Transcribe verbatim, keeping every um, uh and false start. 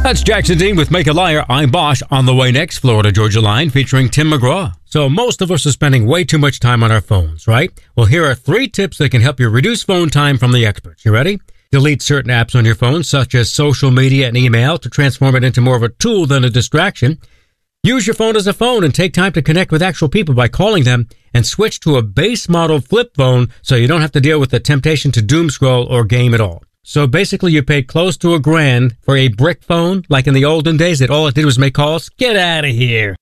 That's Jackson Dean with Make a Liar. I'm Bosch. On the way next, Florida Georgia Line featuring Tim McGraw. So most of us are spending way too much time on our phones, right? Well, here are three tips that can help you reduce phone time from the experts. You ready? Delete certain apps on your phone, such as social media and email, to transform it into more of a tool than a distraction. Use your phone as a phone and take time to connect with actual people by calling them, and switch to a base model flip phone so you don't have to deal with the temptation to doom scroll or game at all. So basically you paid close to a grand for a brick phone like in the olden days that all it did was make calls? Get out of here.